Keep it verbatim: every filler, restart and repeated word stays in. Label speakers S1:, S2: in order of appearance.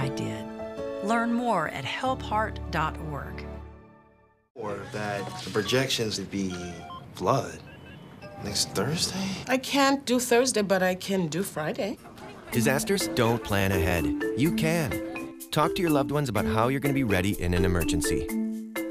S1: I did. Learn more at help heart dot org.
S2: Or that the projections would be flood next Thursday?
S3: I can't do Thursday, but I can do Friday.
S4: Disasters don't plan ahead. You can. Talk to your loved ones about how you're going to be ready in an emergency.